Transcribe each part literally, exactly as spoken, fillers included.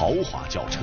豪华轿车。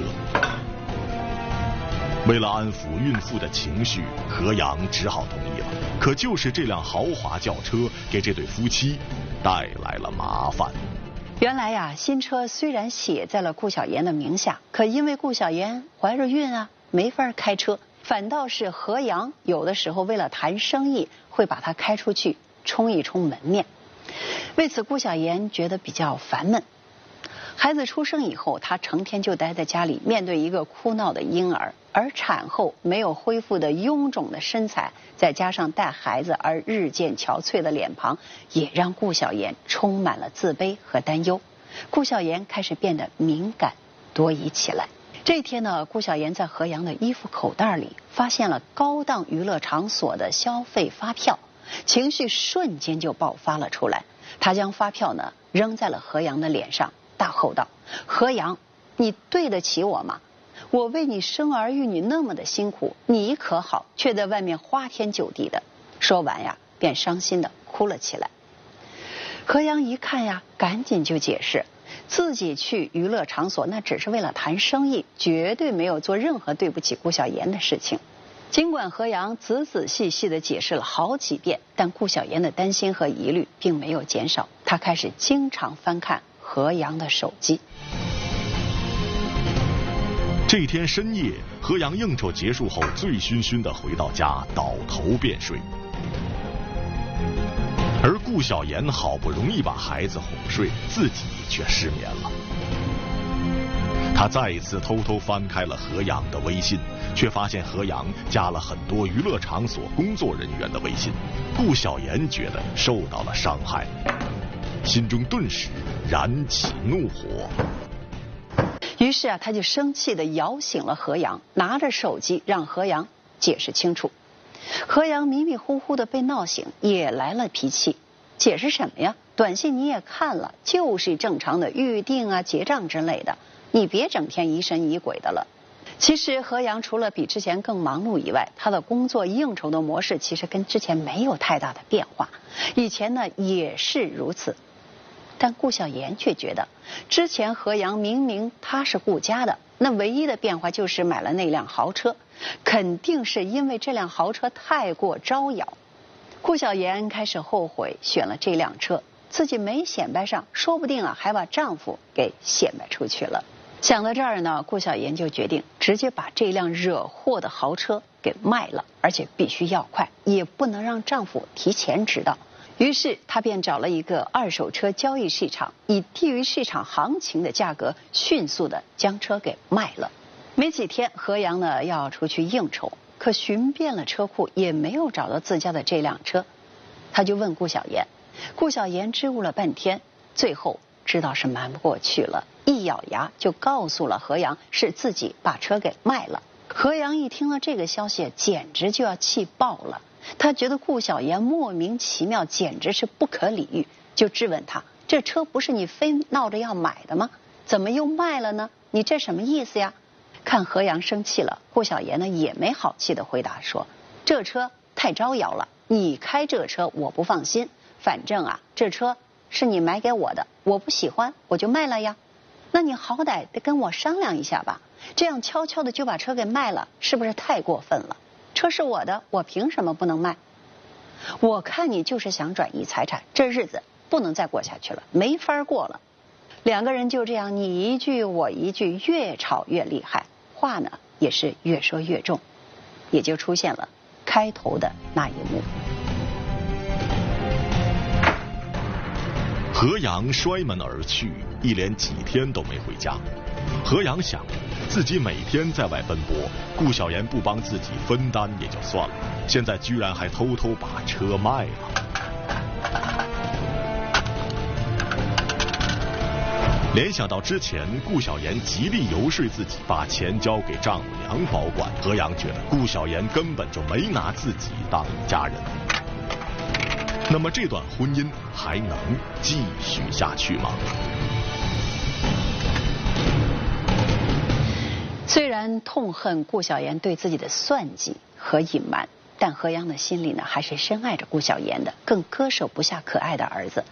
为了安抚孕妇的情绪，何阳只好同意了。可就是这辆豪华轿车给这对夫妻带来了麻烦。 原来呀，新车虽然写在了顾小妍的名下，可因为顾小妍怀着孕啊，没法开车，反倒是何阳有的时候为了谈生意，会把它开出去冲一冲门面。为此，顾小妍觉得比较烦闷。孩子出生以后，她成天就待在家里，面对一个哭闹的婴儿，而产后没有恢复的臃肿的身材，再加上带孩子而日渐憔悴的脸庞，也让顾小妍充满了自卑和担忧。顾小妍开始变得敏感多疑起来。这天呢，顾小妍在何阳的衣服口袋里发现了高档娱乐场所的消费发票，情绪瞬间就爆发了出来。她将发票呢扔在了何阳的脸上，大吼道：“何阳，你对得起我吗？我为你生儿育女那么的辛苦，你可好，却在外面花天酒地的。”说完呀，便伤心的哭了起来。何阳一看呀，赶紧就解释，自己去娱乐场所那只是为了谈生意，绝对没有做任何对不起顾小妍的事情。尽管何阳仔仔细细地解释了好几遍，但顾小妍的担心和疑虑并没有减少，她开始经常翻看何阳的手机。 这天深夜，何阳应酬结束后，醉醺醺地回到家，倒头便睡。而顾小妍好不容易把孩子哄睡，自己却失眠了。他再一次偷偷翻开了何阳的微信，却发现何阳加了很多娱乐场所工作人员的微信。顾小妍觉得受到了伤害，心中顿时燃起怒火。 于是啊，他就生气地摇醒了何阳，拿着手机让何阳解释清楚。何阳迷迷糊糊地被闹醒，也来了脾气。解释什么呀？短信你也看了，就是正常的预定啊、结账之类的，你别整天疑神疑鬼的了。其实何阳除了比之前更忙碌以外，他的工作应酬的模式其实跟之前没有太大的变化，以前呢也是如此。但顾小妍却觉得，之前何阳明明他是顾家的，那唯一的变化就是买了那辆豪车，肯定是因为这辆豪车太过招摇。顾小妍开始后悔选了这辆车，自己没显摆上，说不定啊还把丈夫给显摆出去了。想到这儿呢，顾小妍就决定直接把这辆惹祸的豪车给卖了，而且必须要快，也不能让丈夫提前知道。于是她便找了一个二手车交易市场，以低于市场行情的价格迅速的将车给卖了。没几天，何阳呢要出去应酬，可寻遍了车库也没有找到自家的这辆车。他就问顾小妍，顾小妍支吾了半天，最后知道是瞒不过去了，一咬牙就告诉了何阳是自己把车给卖了。何阳一听了这个消息，简直就要气爆了。他觉得顾小妍莫名其妙，简直是不可理喻，就质问他，这车不是你非闹着要买的吗？怎么又卖了呢？你这什么意思呀？看何阳生气了，顾小妍呢也没好气的回答说，这车太招摇了，你开这车我不放心，反正啊这车是你买给我的，我不喜欢我就卖了呀。那你好歹得跟我商量一下吧，这样悄悄的就把车给卖了，是不是太过分了？车是我的，我凭什么不能卖？我看你就是想转移财产，这日子不能再过下去了，没法过了。两个人就这样你一句我一句，越吵越厉害，话呢也是越说越重，也就出现了开头的那一幕。 何阳摔门而去，一连几天都没回家。何阳想，自己每天在外奔波，顾小妍不帮自己分担也就算了，现在居然还偷偷把车卖了。联想到之前顾小妍极力游说自己把钱交给丈母娘保管，何阳觉得顾小妍根本就没拿自己当一家人。那么这段婚姻还能继续下去吗？ 虽然痛恨顾小妍对自己的算计和隐瞒，但何阳的心里呢还是深爱着顾小妍的，更割舍不下可爱的儿子。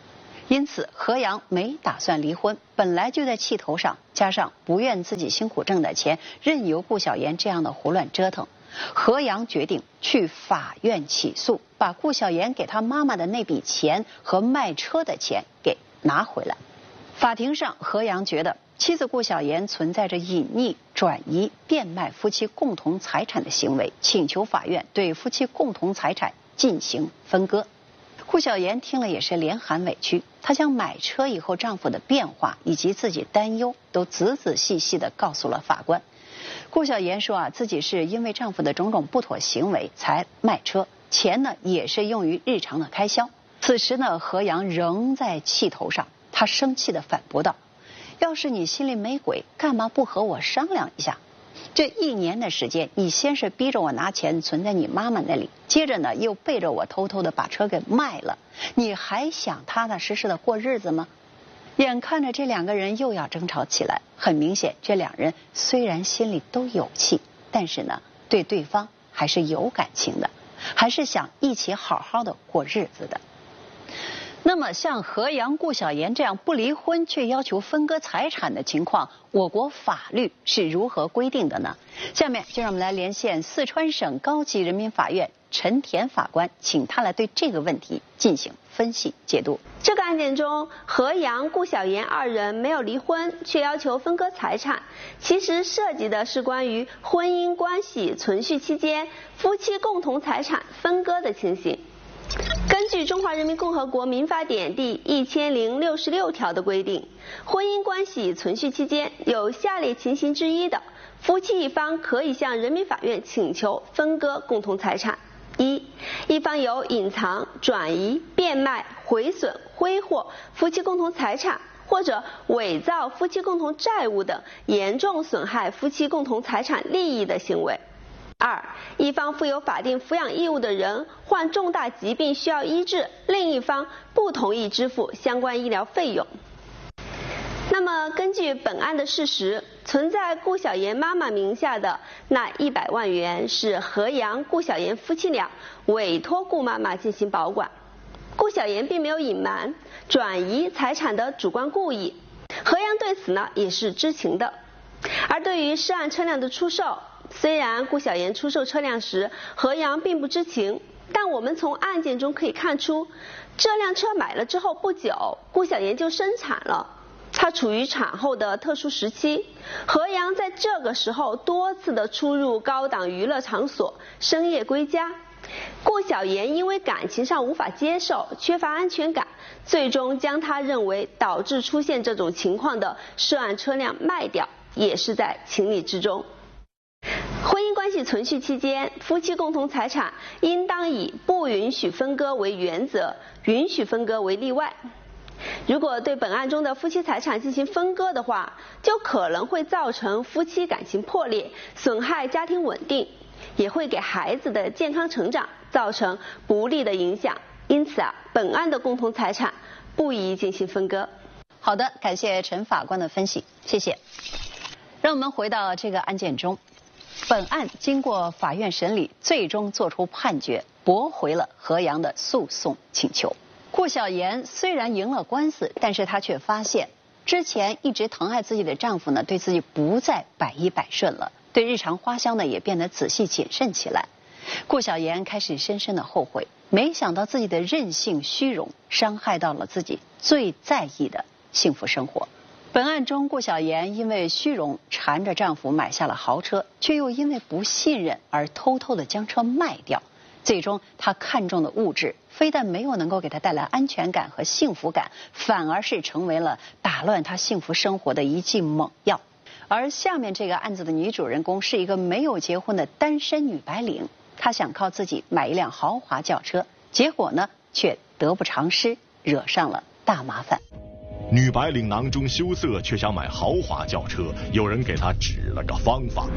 因此何阳没打算离婚，本来就在气头上，加上不愿自己辛苦挣的钱任由顾晓妍这样的胡乱折腾，何阳决定去法院起诉，把顾晓妍给他妈妈的那笔钱和卖车的钱给拿回来。法庭上，何阳觉得妻子顾晓妍存在着隐匿、转移、变卖夫妻共同财产的行为，请求法院对夫妻共同财产进行分割。顾晓妍听了也是连喊委屈，她将买车以后丈夫的变化以及自己担忧都仔仔细细地告诉了法官。顾晓妍说啊，自己是因为丈夫的种种不妥行为才卖车，钱呢也是用于日常的开销。此时呢，何阳仍在气头上，他生气地反驳道：“要是你心里没鬼，干嘛不和我商量一下？这一年的时间，你先是逼着我拿钱存在你妈妈那里，接着呢又背着我偷偷的把车给卖了，你还想踏踏实实的过日子吗？”眼看着这两个人又要争吵起来，很明显这两人虽然心里都有气，但是呢对对方还是有感情的，还是想一起好好的过日子的。那么像何阳、顾晓妍这样不离婚却要求分割财产的情况，我国法律是如何规定的呢？下面就让我们来连线四川省高级人民法院陈田法官，请他来对这个问题进行分析解读。 这个案件中，何阳、顾晓妍二人没有离婚，却要求分割财产，其实涉及的是关于婚姻关系存续期间夫妻共同财产分割的情形。根据《中华人民共和国民法典》第一千零六十六条的规定，婚姻关系存续期间有下列情形之一的，夫妻一方可以向人民法院请求分割共同财产：一、一方有隐藏、转移、变卖、毁损、挥霍夫妻共同财产，或者伪造夫妻共同债务等严重损害夫妻共同财产利益的行为；二、一方负有法定抚养义务的人患重大疾病需要医治，另一方不同意支付相关医疗费用。那么根据本案的事实，存在顾晓妍妈妈名下的那一百万元是何阳、顾晓妍夫妻俩委托顾妈妈进行保管，顾晓妍并没有隐瞒、转移财产的主观故意，何阳对此呢也是知情的。而对于涉案车辆的出售，虽然顾晓妍出售车辆时何阳并不知情，但我们从案件中可以看出，这辆车买了之后不久，顾晓妍就生产了。她处于产后的特殊时期，何阳在这个时候多次的出入高档娱乐场所，深夜归家。顾晓妍因为感情上无法接受，缺乏安全感，最终将她认为导致出现这种情况的涉案车辆卖掉，也是在情理之中。婚姻关系存续期间，夫妻共同财产应当以不允许分割为原则，允许分割为例外。如果对本案中的夫妻财产进行分割的话，就可能会造成夫妻感情破裂，损害家庭稳定，也会给孩子的健康成长造成不利的影响。因此啊，本案的共同财产不宜进行分割。 好的，感谢陈法官的分析，谢谢。让我们回到这个案件中，本案经过法院审理，最终作出判决，驳回了何阳的诉讼请求。顾晓妍虽然赢了官司，但是她却发现之前一直疼爱自己的丈夫呢，对自己不再百依百顺了，对日常花销呢也变得仔细谨慎起来。顾晓妍开始深深的后悔，没想到自己的任性虚荣伤害到了自己最在意的幸福生活。本案中，顾晓妍因为虚荣缠着丈夫买下了豪车，却又因为不信任而偷偷的将车卖掉。最终她看中的物质非但没有能够给她带来安全感和幸福感，反而是成为了打乱她幸福生活的一剂猛药。而下面这个案子的女主人公是一个没有结婚的单身女白领，她想靠自己买一辆豪华轿车，结果呢却得不偿失，惹上了大麻烦。 女白领囊中羞涩，却想买豪华轿车，有人给她指了个方法。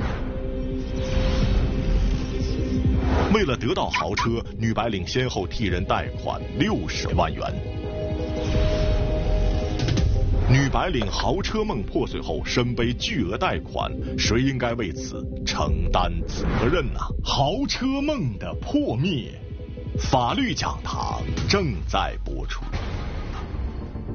为了得到豪车，女白领先后替人贷款六十万元。女白领豪车梦破碎后，身背巨额贷款，谁应该为此承担责任呢？豪车梦的破灭，法律讲堂正在播出。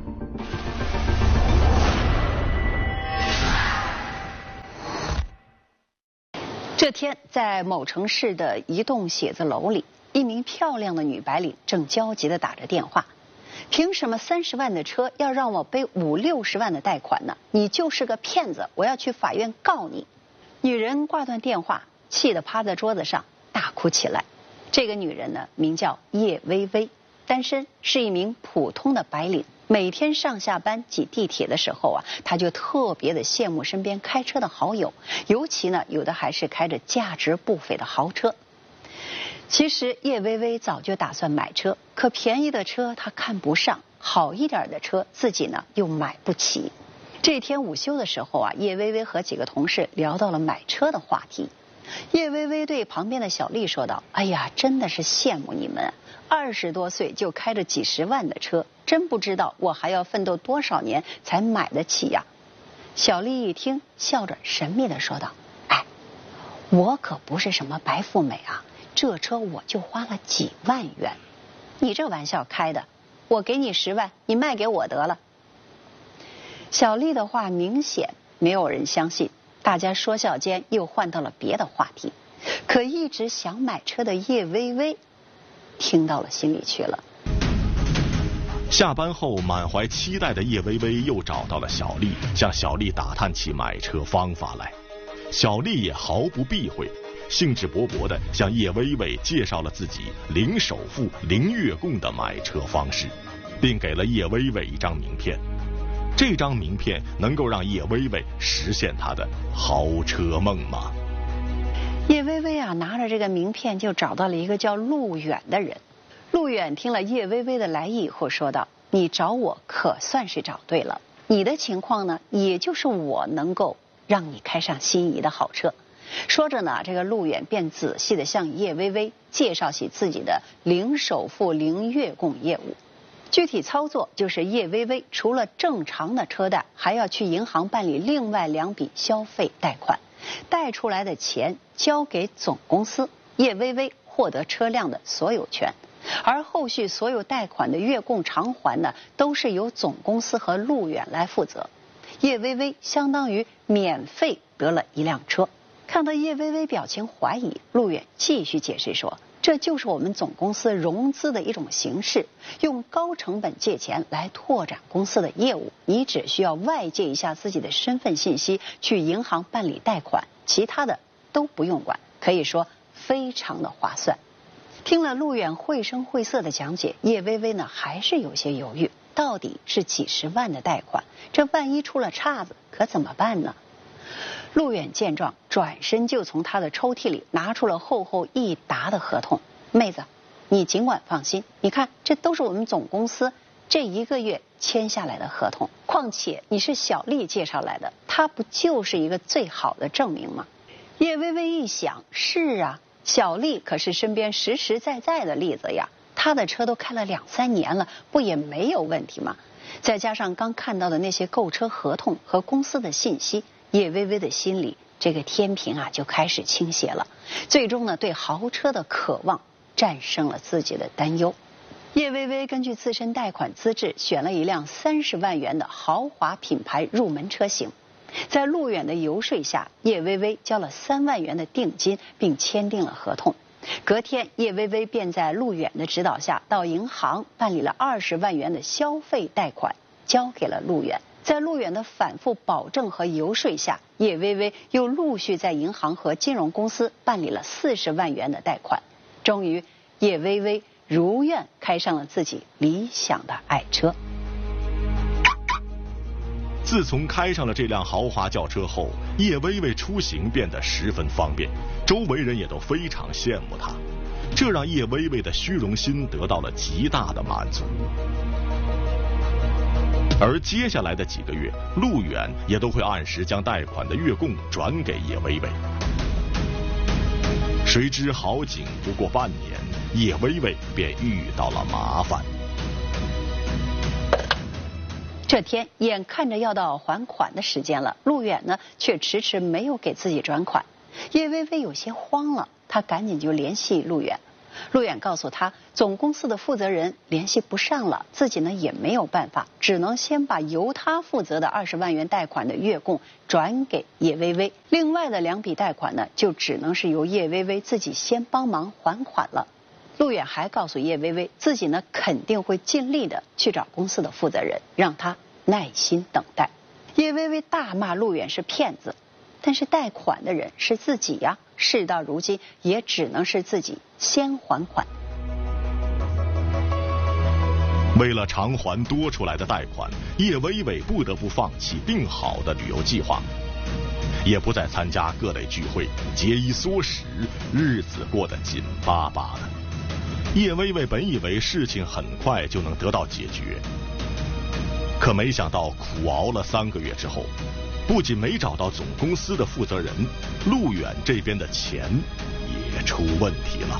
这天，在某城市的一栋写字楼里，一名漂亮的女白领正焦急地打着电话。凭什么三十万的车要让我背五六十万的贷款呢？你就是个骗子，我要去法院告你。女人挂断电话，气得趴在桌子上大哭起来。这个女人呢，名叫叶薇薇，单身，是一名普通的白领。每天上下班挤地铁的时候啊，她就特别的羡慕身边开车的好友，尤其呢，有的还是开着价值不菲的豪车。其实叶薇薇早就打算买车，可便宜的车她看不上，好一点的车自己呢又买不起。这天午休的时候啊，叶薇薇和几个同事聊到了买车的话题。叶薇薇对旁边的小丽说道：“哎呀，真的是羡慕你们，二十多岁就开着几十万的车，真不知道我还要奋斗多少年才买得起呀。”小丽一听，笑着神秘地说道：“哎，我可不是什么白富美啊，这车我就花了几万元。你这玩笑开的，我给你十万，你卖给我得了。”小丽的话明显没有人相信。大家说笑间又换到了别的话题，可一直想买车的叶薇薇听到了心里去了。 下班后满怀期待的叶薇薇又找到了小丽，向小丽打探起买车方法来。小丽也毫不避讳，兴致勃勃地向叶薇薇介绍了自己零首付零月供的买车方式，并给了叶薇薇一张名片。这张名片能够让叶薇薇实现她的豪车梦吗？ 叶薇薇啊，拿着这个名片就找到了一个叫陆远的人。陆远听了叶薇薇的来意以后说道：“你找我可算是找对了，你的情况呢，也就是我能够让你开上心仪的好车。”说着呢，这个陆远便仔细地向叶薇薇介绍起自己的零首付零月供业务。具体操作就是叶薇薇除了正常的车贷，还要去银行办理另外两笔消费贷款，贷出来的钱交给总公司，叶薇薇获得车辆的所有权，而后续所有贷款的月供偿还呢，都是由总公司和陆远来负责。叶薇薇相当于免费得了一辆车。看到叶薇薇表情怀疑，陆远继续解释说：“这就是我们总公司融资的一种形式，用高成本借钱来拓展公司的业务。你只需要外借一下自己的身份信息，去银行办理贷款，其他的都不用管，可以说非常的划算。”听了陆远绘声绘色的讲解，叶薇薇呢还是有些犹豫，到底是几十万的贷款，这万一出了岔子，可怎么办呢？陆远见状，转身就从他的抽屉里拿出了厚厚一沓的合同。妹子，你尽管放心，你看，这都是我们总公司这一个月签下来的合同。况且你是小丽介绍来的，她不就是一个最好的证明吗？叶薇薇一想，是啊，小丽可是身边实实在在的例子呀，她的车都开了两三年了，不也没有问题吗？再加上刚看到的那些购车合同和公司的信息，叶薇薇的心里这个天平啊就开始倾斜了，最终呢，对豪车的渴望战胜了自己的担忧。叶薇薇根据自身贷款资质，选了一辆三十万元的豪华品牌入门车型。在陆远的游说下，叶薇薇交了三万元的定金，并签订了合同。隔天，叶薇薇便在陆远的指导下，到银行办理了二十万元的消费贷款，交给了陆远。在陆远的反复保证和游说下，叶薇薇又陆续在银行和金融公司办理了四十万元的贷款。终于，叶薇薇如愿开上了自己理想的爱车。 自从开上了这辆豪华轿车后，叶薇薇出行变得十分方便，周围人也都非常羡慕她，这让叶薇薇的虚荣心得到了极大的满足。而接下来的几个月，陆远也都会按时将贷款的月供转给叶薇薇。谁知好景不过半年，叶薇薇便遇到了麻烦。 这天，眼看着要到还款的时间了，陆远呢却迟迟没有给自己转款。叶薇薇有些慌了，她赶紧就联系陆远。 陆远告诉他，总公司的负责人联系不上了，自己呢也没有办法，只能先把由他负责的二十万元贷款的月供转给叶薇薇，另外的两笔贷款呢，就只能是由叶薇薇自己先帮忙还款了。陆远还告诉叶薇薇，自己呢肯定会尽力的去找公司的负责人，让他耐心等待。叶薇薇大骂陆远是骗子，但是贷款的人是自己呀，事到如今也只能是自己先还款。 为了偿还多出来的贷款，叶薇薇不得不放弃定好的旅游计划，也不再参加各类聚会，节衣缩食，日子过得紧巴巴的。叶薇薇本以为事情很快就能得到解决，可没想到苦熬了三个月之后，不仅没找到总公司的负责人，陆远这边的钱也出问题了。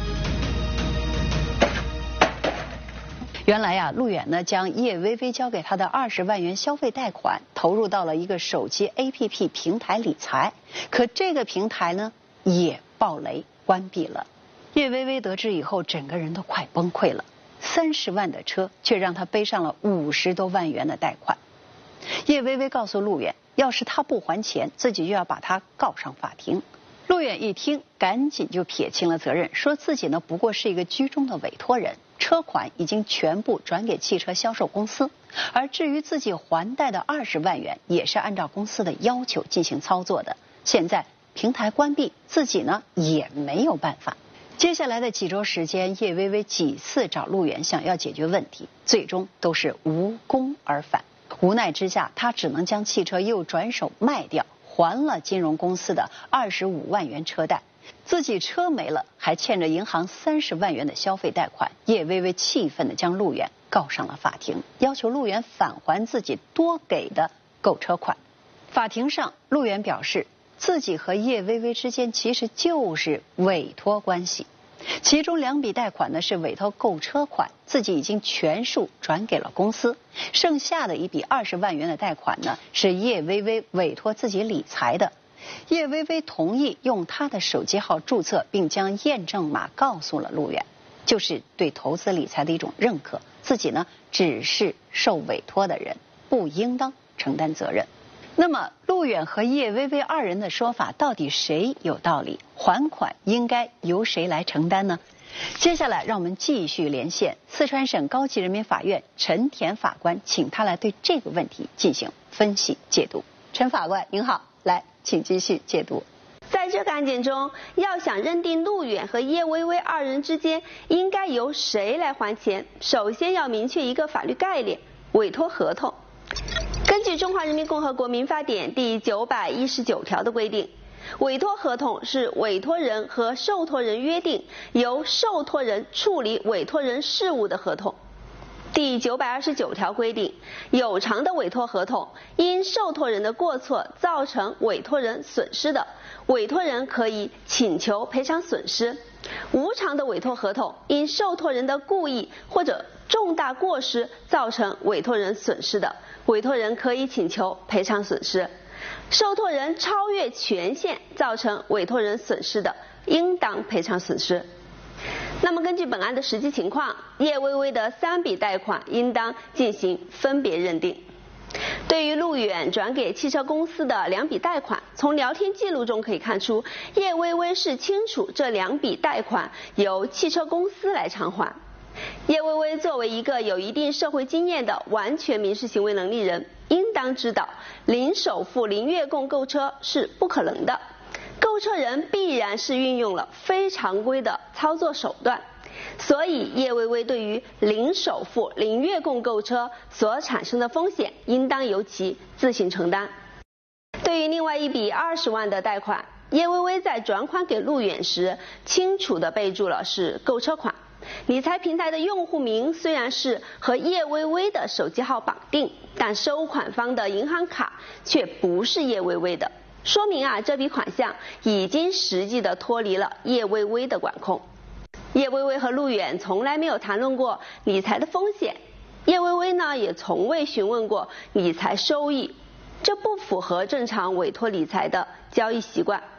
原来呀，陆远呢将叶薇薇交给他的二十万元消费贷款投入到了一个手机 A P P 平台理财，可这个平台呢也爆雷关闭了。叶薇薇得知以后，整个人都快崩溃了。三十万的车却让他背上了五十多万元的贷款。叶薇薇告诉陆远，要是他不还钱，自己就要把他告上法庭。陆远一听，赶紧就撇清了责任，说自己呢不过是一个居中的委托人，车款已经全部转给汽车销售公司，而至于自己还贷的二十万元，也是按照公司的要求进行操作的。现在平台关闭，自己呢也没有办法。接下来的几周时间，叶薇薇几次找陆远想要解决问题，最终都是无功而返。无奈之下，他只能将汽车又转手卖掉，还了金融公司的二十五万元车贷。自己车没了，还欠着银行三十万元的消费贷款。叶薇薇气愤地将陆远告上了法庭，要求陆远返还自己多给的购车款。法庭上，陆远表示，自己和叶薇薇之间其实就是委托关系，其中两笔贷款呢是委托购车款，自己已经全数转给了公司，剩下的一笔二十万元的贷款呢是叶薇薇委托自己理财的。叶薇薇同意用她的手机号注册，并将验证码告诉了陆远，就是对投资理财的一种认可，自己呢只是受委托的人，不应当承担责任。那么陆远和叶薇薇二人的说法到底谁有道理？还款应该由谁来承担呢？接下来让我们继续连线四川省高级人民法院陈田法官，请他来对这个问题进行分析解读。陈法官您好，来请继续解读。 在这个案件中，要想认定陆远和叶薇薇二人之间应该由谁来还钱，首先要明确一个法律概念：委托合同。根据《中华人民共和国民法典》第九百一十九条的规定，委托合同是委托人和受托人约定由受托人处理委托人事务的合同。第九百二十九条规定，有偿的委托合同因受托人的过错造成委托人损失的，委托人可以请求赔偿损失；无偿的委托合同因受托人的故意或者重大过失造成委托人损失的，委托人可以请求赔偿损失；受托人超越权限造成委托人损失的，应当赔偿损失。那么根据本案的实际情况，叶薇薇的三笔贷款应当进行分别认定。对于陆远转给汽车公司的两笔贷款，从聊天记录中可以看出，叶薇薇是清楚这两笔贷款由汽车公司来偿还。叶薇薇作为一个有一定社会经验的完全民事行为能力人，应当知道零首付零月供购车是不可能的，购车人必然是运用了非常规的操作手段，所以叶薇薇对于零首付零月供购车所产生的风险，应当由其自行承担。对于另外一笔二十万的贷款，叶薇薇在转款给陆远时，清楚地备注了是购车款。理财平台的用户名虽然是和叶薇薇的手机号绑定，但收款方的银行卡却不是叶薇薇的，说明啊这笔款项已经实际的脱离了叶薇薇的管控。叶薇薇和陆远从来没有谈论过理财的风险，叶薇薇呢也从未询问过理财收益，这不符合正常委托理财的交易习惯。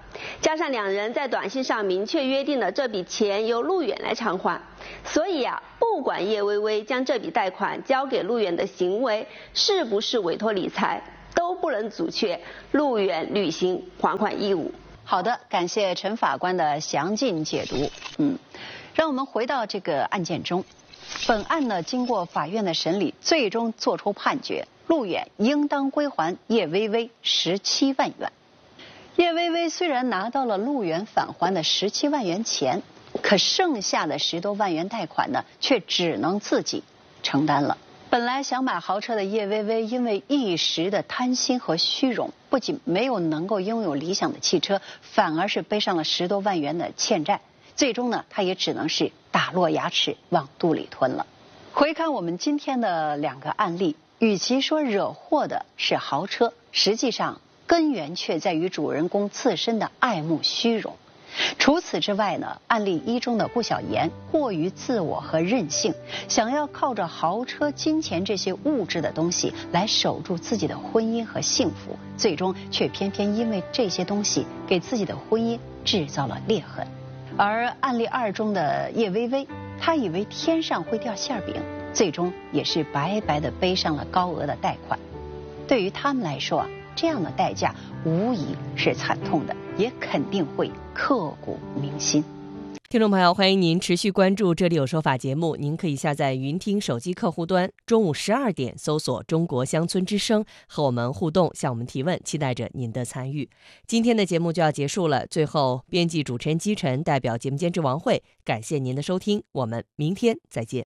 加上两人在短信上明确约定了这笔钱由陆远来偿还，所以啊，不管叶薇薇将这笔贷款交给陆远的行为是不是委托理财，都不能阻却陆远履行还款义务。 好的，感谢陈法官的详尽解读。嗯，让我们回到这个案件中。本案呢，经过法院的审理，最终作出判决，陆远应当归还叶薇薇十七万元。叶薇薇虽然拿到了陆远返还的十七万元钱，可剩下的十多万元贷款呢，却只能自己承担了。本来想买豪车的叶薇薇，因为一时的贪心和虚荣，不仅没有能够拥有理想的汽车，反而是背上了十多万元的欠债。最终呢，他也只能是打落牙齿往肚里吞了。回看我们今天的两个案例，与其说惹祸的是豪车，实际上根源却在于主人公自身的爱慕虚荣。除此之外呢，案例一中的顾晓妍过于自我和任性，想要靠着豪车、金钱这些物质的东西来守住自己的婚姻和幸福，最终却偏偏因为这些东西给自己的婚姻制造了裂痕。而案例二中的叶薇薇，她以为天上会掉馅饼，最终也是白白的背上了高额的贷款。对于他们来说啊，这样的代价无疑是惨痛的，也肯定会刻骨铭心。 听众朋友，欢迎您持续关注《这里有说法》节目，您可以下载云听手机客户端，中午十二点搜索中国乡村之声，和我们互动，向我们提问，期待着您的参与。今天的节目就要结束了，最后编辑主持人姬晨代表节目监制王慧，感谢您的收听，我们明天再见。